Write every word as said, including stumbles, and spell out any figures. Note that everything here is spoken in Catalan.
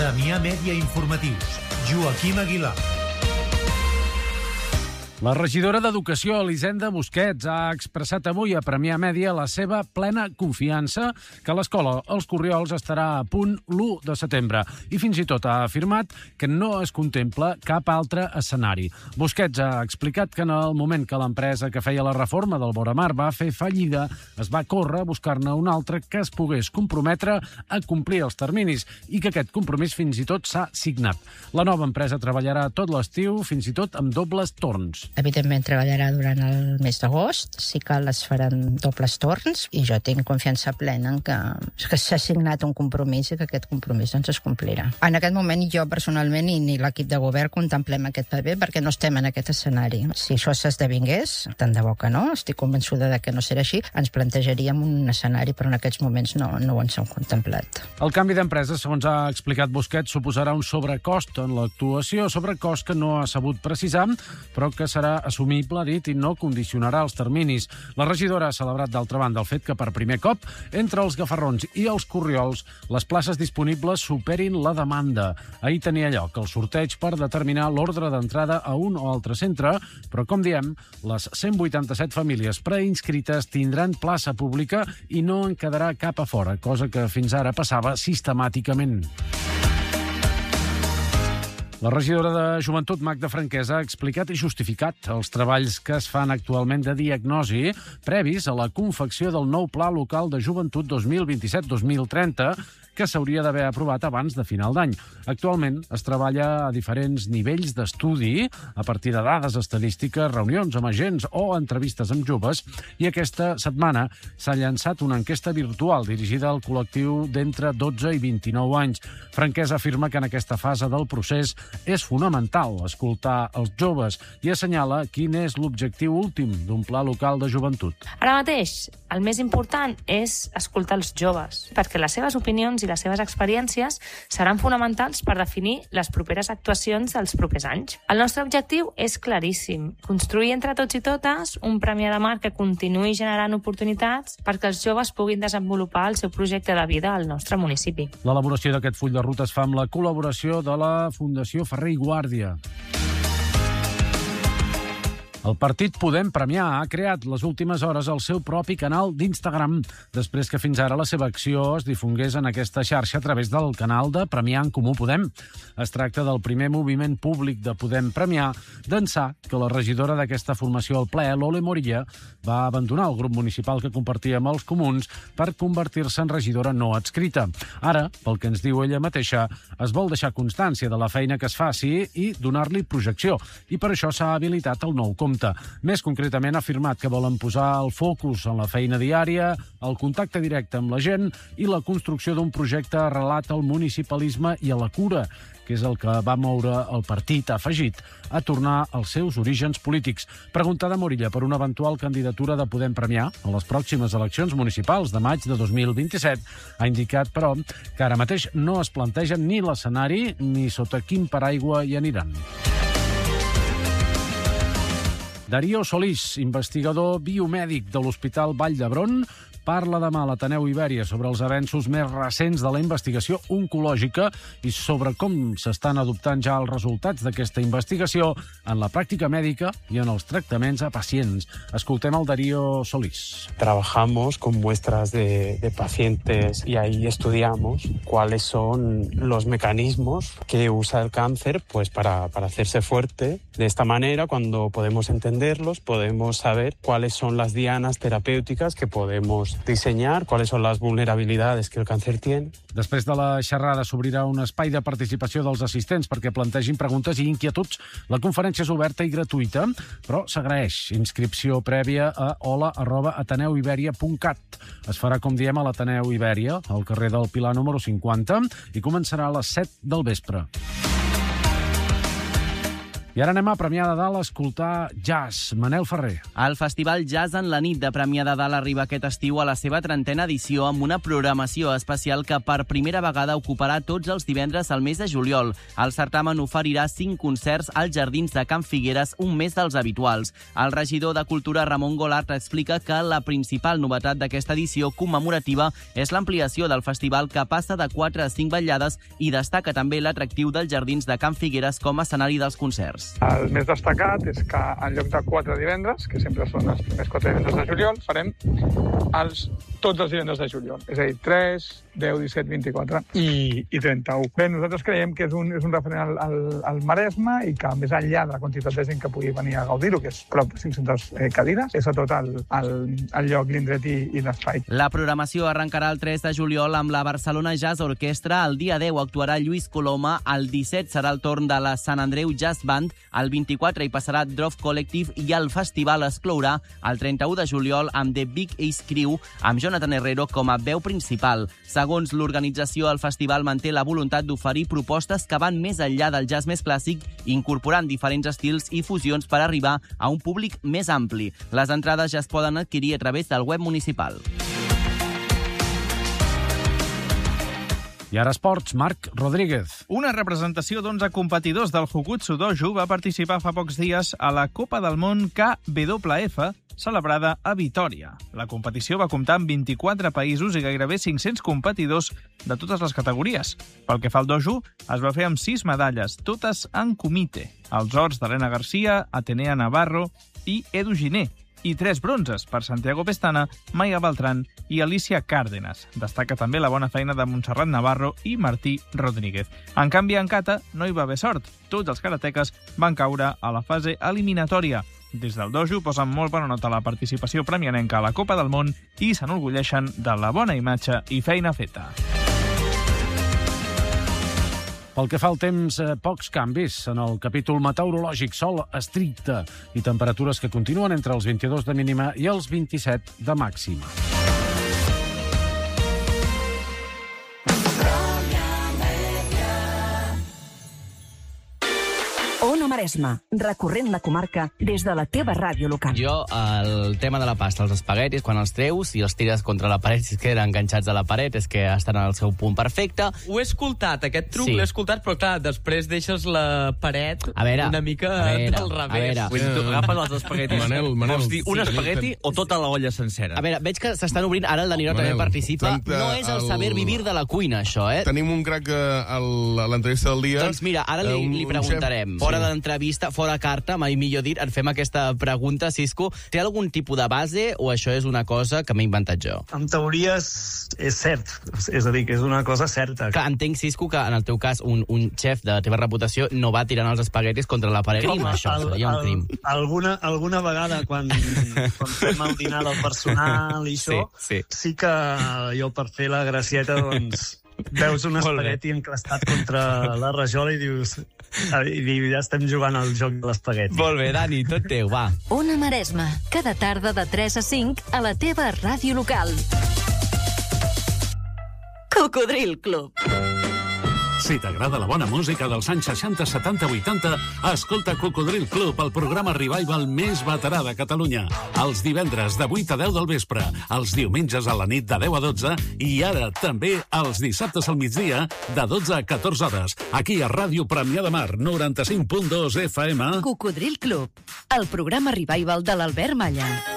Premià Mèdia Informatius. Joaquim Aguilar. La regidora d'Educació, Elisenda Busquets, ha expressat avui a Premià Mèdia la seva plena confiança que l'escola Els Corriols estarà a punt l'u de setembre i fins i tot ha afirmat que no es contempla cap altre escenari. Busquets ha explicat que en el moment que l'empresa que feia la reforma del Voramar va fer fallida, es va córrer a buscar-ne un altre que es pogués comprometre a complir els terminis i que aquest compromís fins i tot s'ha signat. La nova empresa treballarà tot l'estiu, fins i tot amb dobles torns. Evidentment treballarà durant el mes d'agost, sí que les faran dobles torns i jo tinc confiança plena en que, que s'ha signat un compromís i que aquest compromís doncs, es complirà. En aquest moment jo personalment i ni l'equip de govern contemplem aquest paper perquè no estem en aquest escenari. Si això s'esdevingués, tant de bo que no, estic convençuda de que no serà així, ens plantejaríem un escenari, però en aquests moments no, no ho ens hem contemplat. El canvi d'empresa, segons ha explicat Busquets, suposarà un sobrecost en l'actuació, sobrecost que no ha sabut precisar, però que serà assumible, ha dit, i no condicionarà els terminis. La regidora ha celebrat, d'altra banda, el fet que per primer cop, entre els Gafarrons i els Corriols, les places disponibles superin la demanda. Ahir tenia lloc el sorteig per determinar l'ordre d'entrada a un o altre centre, però, com diem, les cent vuitanta-set famílies preinscrites tindran plaça pública i no en quedarà cap a fora, cosa que fins ara passava sistemàticament. La regidora de Joventut, Magda Franquesa, ha explicat i justificat els treballs que es fan actualment de diagnosi previs a la confecció del nou Pla Local de Joventut dos mil vint-i-set dos mil trenta, que s'hauria d'haver aprovat abans de final d'any. Actualment es treballa a diferents nivells d'estudi, a partir de dades estadístiques, reunions amb agents o entrevistes amb joves, i aquesta setmana s'ha llançat una enquesta virtual dirigida al col·lectiu d'entre dotze i vint-i-nou anys. Franquesa afirma que en aquesta fase del procés és fonamental escoltar els joves i assenyala quin és l'objectiu últim d'un pla local de joventut. Ara mateix, el més important és escoltar els joves, perquè les seves opinions i les seves experiències seran fonamentals per definir les properes actuacions dels propers anys. El nostre objectiu és claríssim, construir entre tots i totes un Premià de Mar que continuï generant oportunitats perquè els joves puguin desenvolupar el seu projecte de vida al nostre municipi. L'elaboració d'aquest full de ruta es fa amb la col·laboració de la Fundació Ferrer i Guàrdia. El partit Podem Premià ha creat les últimes hores el seu propi canal d'Instagram, després que fins ara la seva acció es difongués en aquesta xarxa a través del canal de Premià en Comú Podem. Es tracta del primer moviment públic de Podem Premià d'ençà que la regidora d'aquesta formació al ple, l'Ole Morilla, va abandonar el grup municipal que compartia amb els comuns per convertir-se en regidora no adscrita. Ara, pel que ens diu ella mateixa, es vol deixar constància de la feina que es faci i donar-li projecció, i per això s'ha habilitat el nou compte. Més concretament, ha afirmat que volen posar el focus en la feina diària, el contacte directe amb la gent i la construcció d'un projecte arrelat al municipalisme i a la cura, que és el que va moure el partit, ha afegit, a tornar als seus orígens polítics. Preguntada Morilla per una eventual candidatura de Podem Premià a les pròximes eleccions municipals de maig de dos mil vint-i-set, ha indicat, però, que ara mateix no es plantegen ni l'escenari ni sota quin paraigua hi aniran. Darío Solís, investigador biomèdic de l'Hospital Vall d'Hebron, parla demà a l'Ateneu Ibèria sobre els avenços més recents de la investigació oncològica i sobre com s'estan adoptant ja els resultats d'aquesta investigació en la pràctica mèdica i en els tractaments a pacients. Escoltem el Darío Solís. Trabajamos con muestras de, de pacientes y ahí estudiamos cuáles son los mecanismos que usa el cáncer pues para, para hacerse fuerte. De esta manera, cuando podemos entenderlos, podemos saber cuáles son las dianas terapéuticas que podemos diseñar, cuáles son las vulnerabilidades que el cáncer tiene. Després de la xerrada s'obrirà un espai de participació dels assistents perquè plantegin preguntes i inquietuds. La conferència és oberta i gratuïta, però s'agraeix inscripció prèvia a hola arroba ateneu ibèria punt cat. Es farà, com diem, a l'Ateneu Ibèria, al carrer del Pilar número cinquanta, i començarà a les set del vespre. I ara anem a Premià de Dalt a escoltar jazz. Manel Ferrer. El Festival Jazz en la nit de Premià de Dalt arriba aquest estiu a la seva trentena edició amb una programació especial que per primera vegada ocuparà tots els divendres al mes de juliol. El certamen oferirà cinc concerts als Jardins de Can Figueres, un mes dels habituals. El regidor de Cultura, Ramon Golart, explica que la principal novetat d'aquesta edició commemorativa és l'ampliació del festival, que passa de quatre a cinc vetllades, i destaca també l'atractiu dels Jardins de Can Figueres com a escenari dels concerts. El més destacat és que en lloc de quatre divendres, que sempre són els primers quatre divendres de juliol, farem els, tots els divendres de juliol. És a dir, tres, deu, disset, vint-i-quatre i, i trenta-u. Bé, nosaltres creiem que és un, és un referent al, al, al Maresme i que, més enllà de la quantitat de gent que pugui venir a gaudir-ho, que és prop de cinc-centes eh, cadires, és a tot el, el, el lloc, l'indret i, i l'espai. La programació arrencarà el tres de juliol amb la Barcelona Jazz Orquestra. El dia deu actuarà Lluís Coloma. El disset serà el torn de la Sant Andreu Jazz Band. El vint-i-quatre hi passarà Drove Collective i el festival es clourà el trenta-u de juliol amb The Big Ace Crew, amb Jonathan Herrero com a veu principal. Segons l'organització, el festival manté la voluntat d'oferir propostes que van més enllà del jazz més clàssic, incorporant diferents estils i fusions per arribar a un públic més ampli. Les entrades ja es poden adquirir a través del web municipal. I ara esports, Marc Rodríguez. Una representació d'onze competidors del Jujutsu Dojo va participar fa pocs dies a la Copa del Món K W F, celebrada a Vitòria. La competició va comptar amb vint-i-quatre països i gairebé cinc-cents competidors de totes les categories. Pel que fa al dojo, es va fer amb sis medalles, totes en comité. Els ors d'Helena Garcia, Atenea Navarro i Edu Giner, i tres bronzes per Santiago Pestana, Maiga Beltrán i Alicia Cárdenas. Destaca també la bona feina de Montserrat Navarro i Martí Rodríguez. En canvi, en kata no hi va haver sort. Tots els karateques van caure a la fase eliminatòria. Des del dojo posen molt bona nota la participació premianenca a la Copa del Món i s'enorgulleixen de la bona imatge i feina feta. Pel que fa al temps, eh, pocs canvis. En el capítol meteorològic, sol estricte i temperatures que continuen entre els vint-i-dos de mínima i els vint-i-set de màxima. Ona Maresme, recorrent la comarca des de la teva ràdio local. Jo, el tema de la pasta, els espaguetis, quan els treus i els tires contra la paret, si es queden enganxats a la paret, és que estan al seu punt perfecte. Ho he escoltat, aquest truc Sí. l'he escoltat, però clar, després deixes la paret A veure, una mica a veure, del a revés. veure. Vull dir, tu agafes els espaguetis. Manel, Manel, Vols dir un sí, espagueti ten- o tota la olla sencera? A veure, veig que s'estan obrint, ara el Danilo Manel, també participa. tanta- No és el el- saber vivir de la cuina, això, eh? Tenim un crac eh, al- a l'entrevista del dia. Doncs mira, ara eh, li, un- li un preguntarem. xef- Fora sí. de l'entrevista, fora carta, mai millor dit, et fem aquesta pregunta, Cisco. Té algun tipus de base o això és una cosa que m'he inventat jo? En teoria és, és cert, és a dir, que és una cosa certa. Clar, entenc, Cisco, que en el teu cas un, un xef de la teva reputació no va tirant els espaguetis contra la paret. Home, Crim, això, al- seria un al- crim. Alguna, alguna vegada, quan, quan fem el dinar del personal i això, Sí, sí. sí que jo, per fer la gracieta, doncs, veus un Molt bé. espagueti enclastat contra la rajola i dius... I dius, ja estem jugant al joc de l'espagueti. Molt bé, Dani, tot teu, va. Ona Maresme, cada tarda de tres a cinc a la teva ràdio local. Cocodril Club. Si t'agrada la bona música dels anys seixanta, setanta, vuitanta, escolta Cocodril Club, el programa revival més veterà de Catalunya. Els divendres de vuit a deu del vespre, els diumenges a la nit de deu a dotze i ara també els dissabtes al migdia de dotze a catorze hores, aquí a Ràdio Premià de Mar, noranta-cinc punt dos F M. Cocodril Club, el programa revival de l'Albert Malla.